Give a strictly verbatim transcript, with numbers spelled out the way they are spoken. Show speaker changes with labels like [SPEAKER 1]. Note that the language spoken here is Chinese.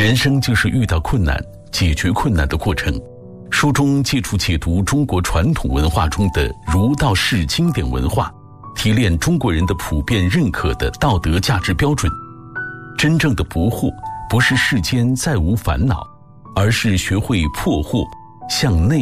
[SPEAKER 1] 人生就是遇到困难、解决困难的过程。书中借助解读中国传统文化中的儒道释经典文化，提炼中国人的普遍认可的道德价值标准。真正的不惑，不是世间再无烦恼，而是学会破惑，向内